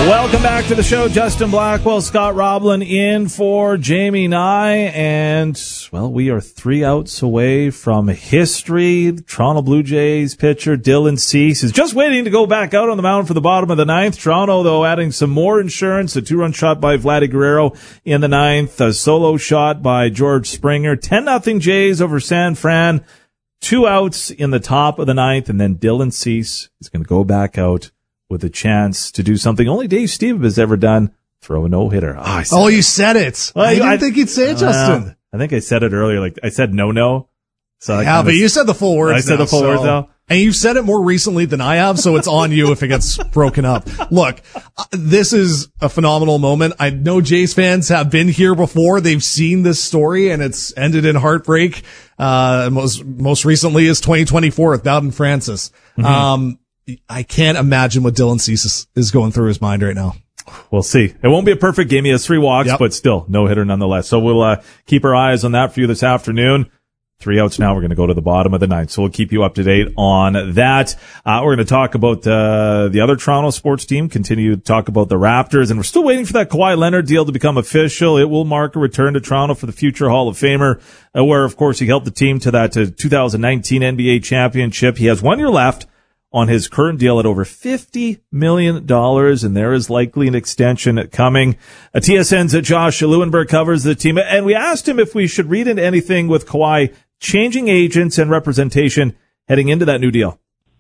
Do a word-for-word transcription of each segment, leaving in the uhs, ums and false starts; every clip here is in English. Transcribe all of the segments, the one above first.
Welcome back to the show. Justin Blackwell, Scott Roblin in for Jamie Nye. And, well, we are three outs away from history. The Toronto Blue Jays pitcher Dylan Cease is just waiting to go back out on the mound for the bottom of the ninth. Toronto, though, adding some more insurance. A two-run shot by Vladdy Guerrero in the ninth. A solo shot by George Springer. ten nothing Jays over San Fran. Two outs in the top of the ninth. And then Dylan Cease is going to go back out with a chance to do something only Dave Steve has ever done, throw a no-hitter. Oh, oh you said it. Well, I didn't I, think you'd say it, Justin. Uh, I think I said it earlier. Like I said no-no. So I yeah, but you said the full words I said now, the full so. words now. And you've said it more recently than I have, so it's on you if it gets broken up. Look, this is a phenomenal moment. I know Jays fans have been here before. They've seen this story, and it's ended in heartbreak. Uh, most, most recently is twenty twenty-four with Bowden Francis. Mm-hmm. Um, I can't imagine what Dylan Cease is, is going through his mind right now. We'll see. It won't be a perfect game. He has three walks, yep. but still no hitter nonetheless. So we'll uh, keep our eyes on that for you this afternoon. Three outs now. We're going to go to the bottom of the ninth. So we'll keep you up to date on that. Uh, we're going to talk about uh, the other Toronto sports team, continue to talk about the Raptors, and we're still waiting for that Kawhi Leonard deal to become official. It will mark a return to Toronto for the future Hall of Famer, uh, where, of course, he helped the team to that uh, two thousand nineteen N B A championship. He has one year left on his current deal at over fifty million dollars, and there is likely an extension coming. A T S N's Josh Lewenberg covers the team, and we asked him if we should read into anything with Kawhi changing agents and representation heading into that new deal.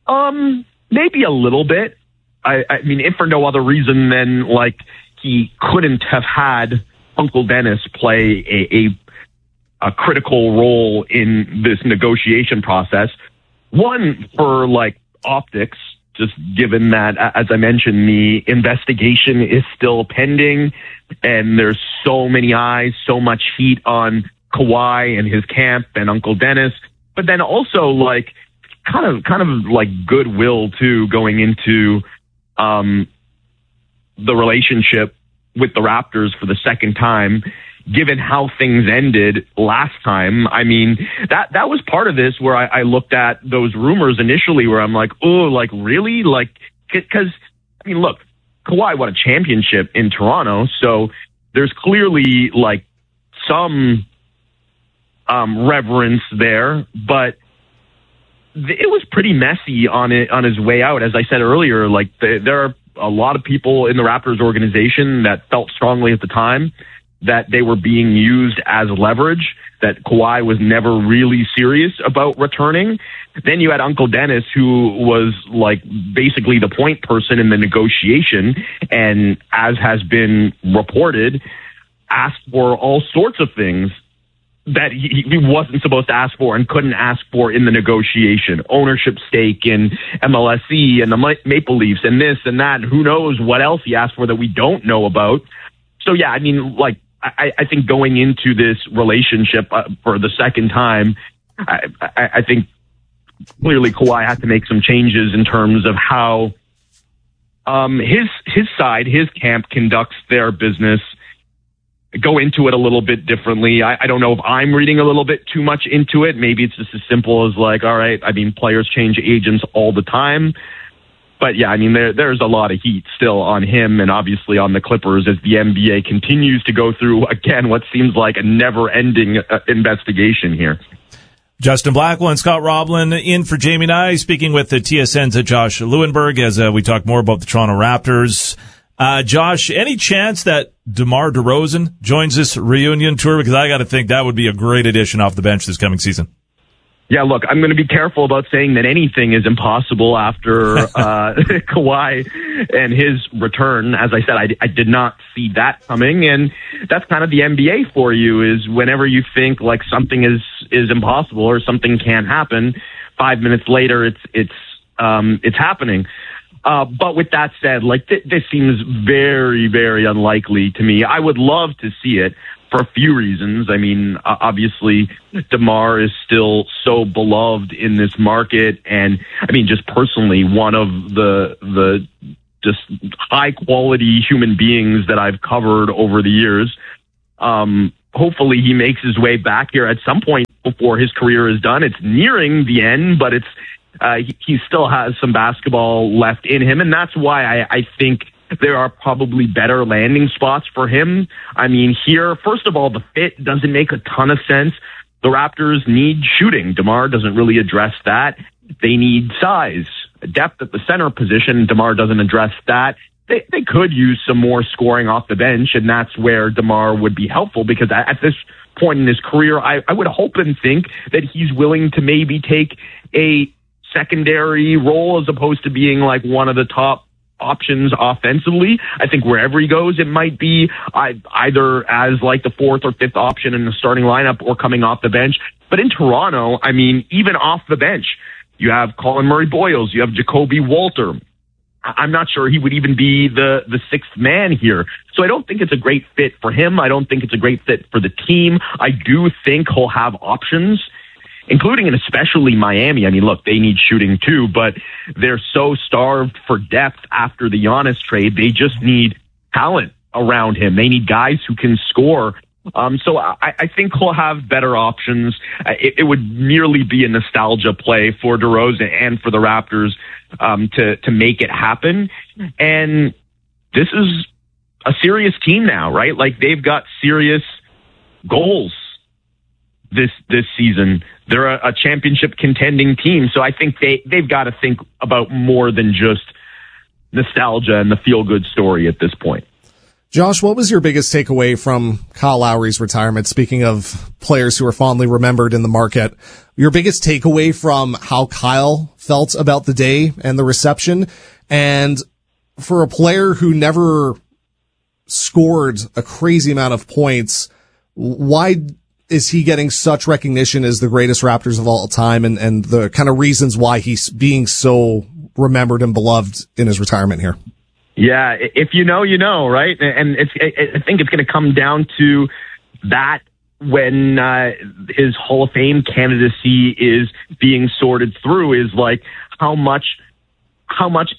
Um, maybe a little bit. I, I mean, if for no other reason than, like, he couldn't have had Uncle Dennis play a, a, a critical role in this negotiation process. One, for, like, optics, just given that, as I mentioned, the investigation is still pending and there's so many eyes, so much heat on Kawhi and his camp and Uncle Dennis, but then also like kind of, kind of like goodwill too, going into, um, the relationship with the Raptors for the second time, given how things ended last time. I mean, that, that was part of this where I, I looked at those rumors initially where I'm like, oh, like really? Like, cause I mean, look, Kawhi won a championship in Toronto. So there's clearly like some, um, reverence there, but it was pretty messy on it, on his way out. As I said earlier, like the, there are a lot of people in the Raptors organization that felt strongly at the time that they were being used as leverage, that Kawhi was never really serious about returning. Then you had Uncle Dennis, who was like basically the point person in the negotiation, and as has been reported, asked for all sorts of things that he, he wasn't supposed to ask for and couldn't ask for in the negotiation. Ownership stake in M L S E and the Maple Leafs and this and that, and who knows what else he asked for that we don't know about. So yeah, I mean, like, I, I think going into this relationship uh, for the second time, I, I, I think clearly Kawhi had to make some changes in terms of how um, his his side, his camp conducts their business, go into it a little bit differently. I, I don't know if I'm reading a little bit too much into it. Maybe it's just as simple as like, all right, I mean, players change agents all the time. But yeah, I mean, there, there's a lot of heat still on him and obviously on the Clippers as the N B A continues to go through, again, what seems like a never-ending uh, investigation here. Justin Blackwell and Scott Roblin in for Jamie Nye, speaking with the T S N's Josh Lewenberg as uh, we talk more about the Toronto Raptors. Uh, Josh, any chance that DeMar DeRozan joins this reunion tour? Because I got to think that would be a great addition off the bench this coming season. Yeah, look, I'm going to be careful about saying that anything is impossible after uh, Kawhi and his return. As I said, I, I did not see that coming, and that's kind of the N B A for you, is whenever you think like something is, is impossible or something can't happen, five minutes later it's it's um, it's happening. Uh, but with that said, like th- this seems very, very unlikely to me. I would love to see it for a few reasons. I mean, uh, obviously, DeMar is still so beloved in this market, and I mean, just personally, one of the the just high quality human beings that I've covered over the years. Um, hopefully, he makes his way back here at some point before his career is done. It's nearing the end, but it's uh, he, he still has some basketball left in him, and that's why I, I think there are probably better landing spots for him. I mean, here, first of all, the fit doesn't make a ton of sense. The Raptors need shooting. DeMar doesn't really address that. They need size, depth at the center position. DeMar doesn't address that. They, they could use some more scoring off the bench, and that's where DeMar would be helpful, because at this point in his career, I, I would hope and think that he's willing to maybe take a secondary role as opposed to being like one of the top options offensively. I think wherever he goes, it might be either as like the fourth or fifth option in the starting lineup or coming off the bench. But in Toronto, I mean, even off the bench, you have Colin Murray-Boyles, you have Jacoby Walter. I'm not sure he would even be the, the sixth man here. So I don't think it's a great fit for him. I don't think it's a great fit for the team. I do think he'll have options, including and especially Miami. I mean, look, they need shooting too, but they're so starved for depth after the Giannis trade. They just need talent around him. They need guys who can score. Um, so I, I think he'll have better options. It, it would merely be a nostalgia play for DeRozan and for the Raptors um, to, to make it happen. And this is a serious team now, right? Like, they've got serious goals this this season. They're a, a championship contending team. So I think they, they've got to think about more than just nostalgia and the feel-good story at this point. Josh, what was your biggest takeaway from Kyle Lowry's retirement? Speaking of players who are fondly remembered in the market, your biggest takeaway from how Kyle felt about the day and the reception, and for a player who never scored a crazy amount of points, why is he getting such recognition as the greatest Raptors of all time, and, and the kind of reasons why he's being so remembered and beloved in his retirement here? Yeah, if you know, you know, right? And it's, I think it's going to come down to that when uh, his Hall of Fame candidacy is being sorted through, is like how much, how much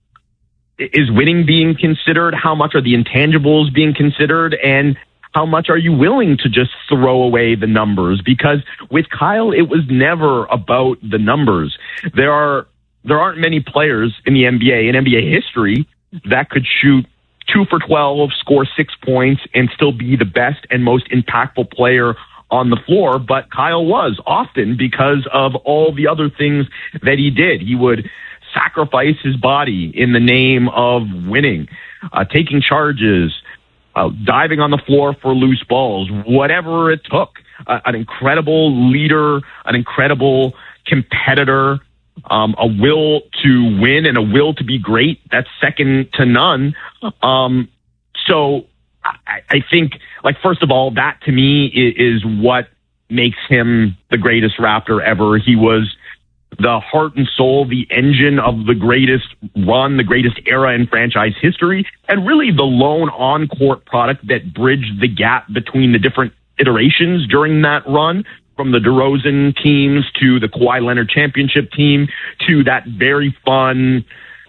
is winning being considered? How much are the intangibles being considered? And how much are you willing to just throw away the numbers? Because with Kyle, it was never about the numbers. There are, there aren't many players in the N B A, in N B A history, that could shoot two for twelve, score six points, and still be the best and most impactful player on the floor. But Kyle was, often because of all the other things that he did. He would sacrifice his body in the name of winning, uh, taking charges, uh, diving on the floor for loose balls, whatever it took. Uh, an incredible leader, an incredible competitor, Um, a will to win and a will to be great. That's second to none. Um, so I, I think, like, first of all, that to me is, is what makes him the greatest Raptor ever. He was the heart and soul, the engine of the greatest run, the greatest era in franchise history, and really the lone on-court product that bridged the gap between the different iterations during that run. From the DeRozan teams to the Kawhi Leonard championship team to that very fun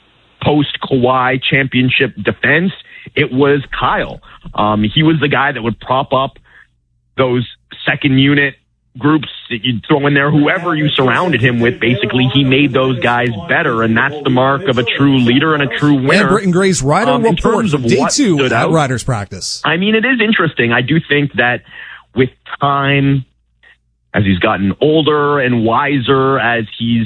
post-Kawhi championship defense, it was Kyle. Um, he was the guy that would prop up those second unit groups that you'd throw in there. Whoever you surrounded him with, basically, he made those guys better, and that's the mark of a true leader and a true winner. And Britton Gray's Rider um, report, in terms of day what two stood at out. Riders practice. I mean, it is interesting. I do think that with time, as he's gotten older and wiser, as he's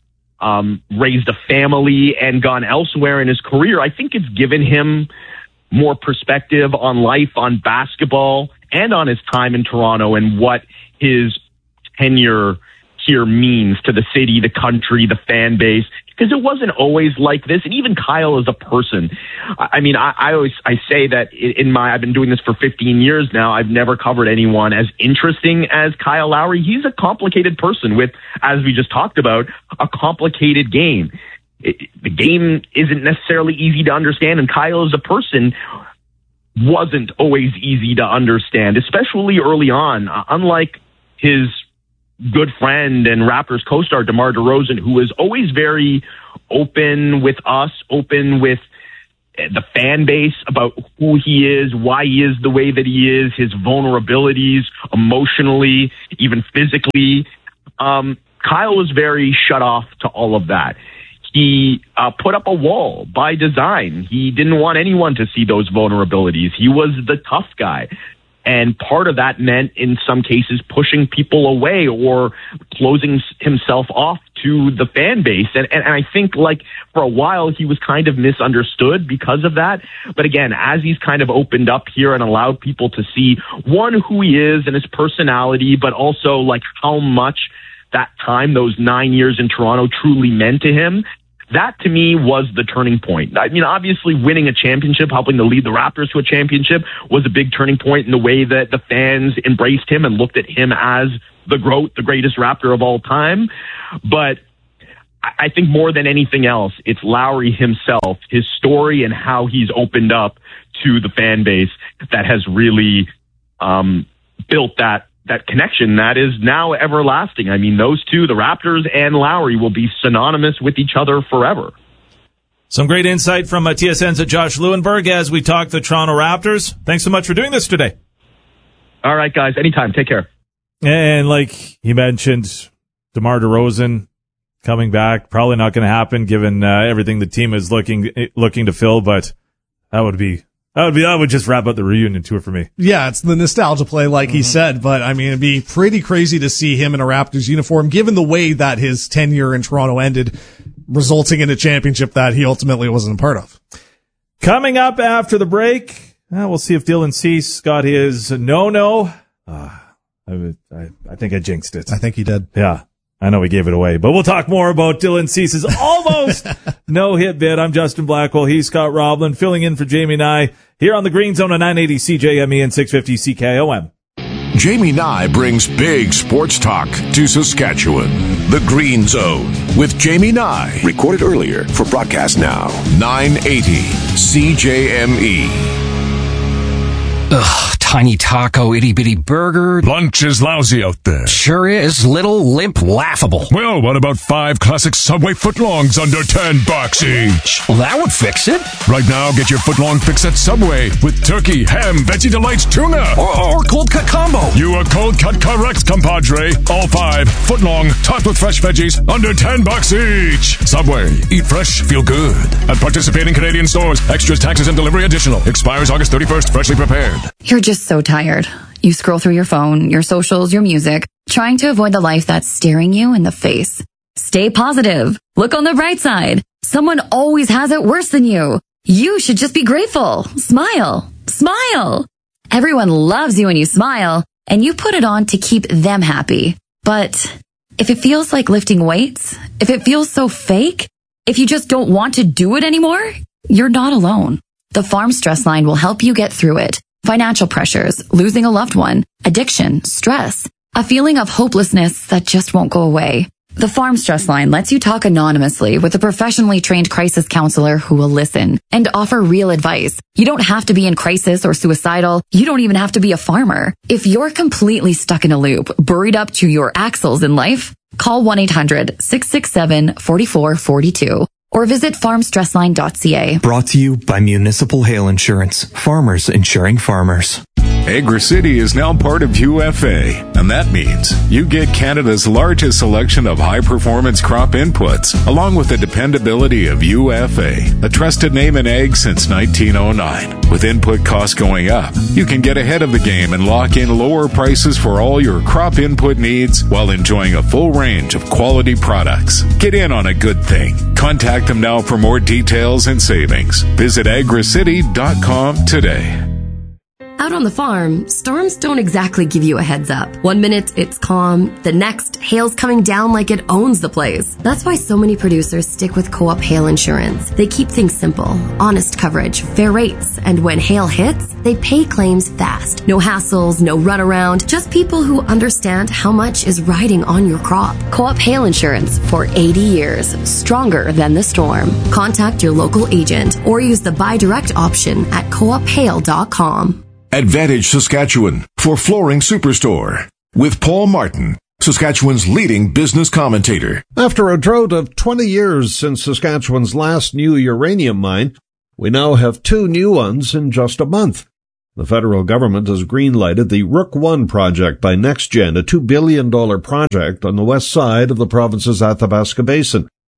um, raised a family and gone elsewhere in his career, I think it's given him more perspective on life, on basketball, and on his time in Toronto and what his tenure here means to the city, the country, the fan base, because it wasn't always like this. And even Kyle as a person, I mean, I, I always, I say that in my, I've been doing this for fifteen years now. I've never covered anyone as interesting as Kyle Lowry. He's a complicated person with, as we just talked about, a complicated game. It, the game isn't necessarily easy to understand, and Kyle as a person wasn't always easy to understand, especially early on. Uh, unlike his good friend and Raptors co-star DeMar DeRozan, who was always very open with us, open with the fan base about who he is, why he is the way that he is, his vulnerabilities emotionally, even physically. Um, Kyle was very shut off to all of that. he uh, put up a wall by design. He didn't want anyone to see those vulnerabilities. He was the tough guy. And part of that meant, in some cases, pushing people away or closing himself off to the fan base. And, and, and I think, like, for a while, he was kind of misunderstood because of that. But again, as he's kind of opened up here and allowed people to see, one, who he is and his personality, but also, like, how much that time, those nine years in Toronto, truly meant to him, that to me was the turning point. I mean, obviously winning a championship, helping to lead the Raptors to a championship was a big turning point in the way that the fans embraced him and looked at him as the GOAT, the greatest Raptor of all time. But I think more than anything else, it's Lowry himself, his story and how he's opened up to the fan base that has really um, built that that connection that is now everlasting. I mean, those two, the Raptors and Lowry, will be synonymous with each other forever. Some great insight from uh, T S N's Josh Lewenberg as we talk the Toronto Raptors. Thanks so much for doing this today. All right, guys. Anytime. Take care. And like he mentioned, DeMar DeRozan coming back, probably not going to happen given uh, everything the team is looking looking to fill, but that would be That would be, that would just wrap up the reunion tour for me. Yeah, it's the nostalgia play, like mm-hmm. he said, but I mean, it'd be pretty crazy to see him in a Raptors uniform, given the way that his tenure in Toronto ended, resulting in a championship that he ultimately wasn't a part of. Coming up after the break, uh, we'll see if Dylan Cease got his no-no. Uh, I, I, I think I jinxed it. I think he did. Yeah. I know we gave it away, but we'll talk more about Dylan Cease's almost no-hit bid. I'm Justin Blackwell. He's Scott Roblin, filling in for Jamie Nye here on the Green Zone on nine eighty C J M E and six fifty C K O M. Jamie Nye brings big sports talk to Saskatchewan. The Green Zone with Jamie Nye. Recorded earlier for broadcast now. nine eighty C J M E. Ugh, tiny taco, itty-bitty burger. Lunch is lousy out there. Sure is. Little, limp, laughable. Well, what about five classic Subway footlongs under ten bucks each? Well, that would fix it. Right now, get your footlong fix at Subway with turkey, ham, veggie delights, tuna. Or, or cold cut combo. You are cold cut correct, compadre. All five footlong, topped with fresh veggies, under ten bucks each. Subway. Eat fresh, feel good. At participating Canadian stores. Extras, taxes, and delivery additional. Expires August thirty-first. Freshly prepared. You're just so tired. You scroll through your phone, your socials, your music, trying to avoid the life that's staring you in the face. Stay positive. Look on the bright side. Someone always has it worse than you. You should just be grateful. Smile. Smile. Everyone loves you when you smile, and you put it on to keep them happy. But if it feels like lifting weights, if it feels so fake, if you just don't want to do it anymore, you're not alone. The Farm Stress Line will help you get through it. Financial pressures, losing a loved one, addiction, stress, a feeling of hopelessness that just won't go away. The Farm Stress Line lets you talk anonymously with a professionally trained crisis counselor who will listen and offer real advice. You don't have to be in crisis or suicidal. You don't even have to be a farmer. If you're completely stuck in a loop, buried up to your axles in life, call one eight hundred, six six seven, four four four two. Or visit farm stress line dot c a. Brought to you by Municipal Hail Insurance. Farmers insuring farmers. Agri-City is now part of U F A, and that means you get Canada's largest selection of high-performance crop inputs, along with the dependability of U F A, a trusted name in ag since nineteen oh nine. With input costs going up, you can get ahead of the game and lock in lower prices for all your crop input needs while enjoying a full range of quality products. Get in on a good thing. Contact them now for more details and savings. Visit agri city dot com today. Out on the farm, storms don't exactly give you a heads up. One minute it's calm, the next hail's coming down like it owns the place. That's why so many producers stick with Co-op Hail Insurance. They keep things simple, honest coverage, fair rates, and when hail hits, they pay claims fast. No hassles, no runaround, just people who understand how much is riding on your crop. Co-op Hail Insurance for eighty years, stronger than the storm. Contact your local agent or use the buy direct option at co op hail dot com. Advantage Saskatchewan for Flooring Superstore with Paul Martin, Saskatchewan's leading business commentator. After a drought of twenty years since Saskatchewan's last new uranium mine, we now have two new ones in just a month. The federal government has green-lighted the Rook One project by NextGen, a two billion dollars project on the west side of the province's Athabasca Basin.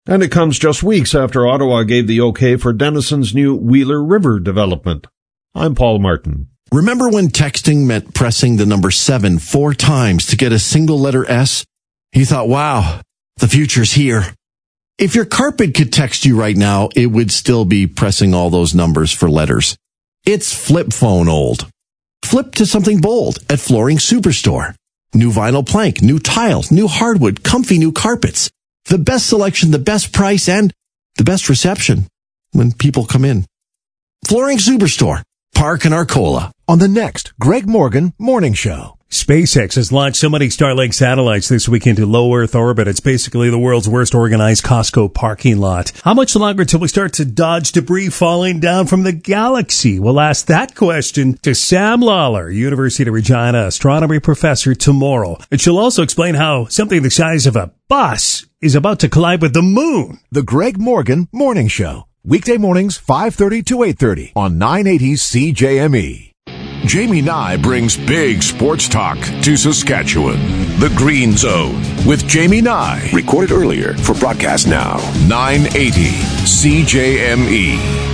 And it comes just weeks after Ottawa gave the okay for Denison's new Wheeler River development. I'm Paul Martin. Remember when texting meant pressing the number seven four times to get a single letter S? You thought, wow, the future's here. If your carpet could text you right now, it would still be pressing all those numbers for letters. It's flip phone old. Flip to something bold at Flooring Superstore. New vinyl plank, new tiles, new hardwood, comfy new carpets. The best selection, the best price, and the best reception when people come in. Flooring Superstore, Park and Arcola. On the next Greg Morgan Morning Show. SpaceX has launched so many Starlink satellites this week into low Earth orbit. It's basically the world's worst organized Costco parking lot. How much longer till we start to dodge debris falling down from the galaxy? We'll ask that question to Sam Lawler, University of Regina astronomy professor, tomorrow. And she'll also explain how something the size of a bus is about to collide with the moon. The Greg Morgan Morning Show. Weekday mornings, five thirty to eight thirty on nine eighty C J M E. Jamie Nye brings big sports talk to Saskatchewan. The Green Zone with Jamie Nye. Recorded earlier for broadcast now. nine eighty C J M E.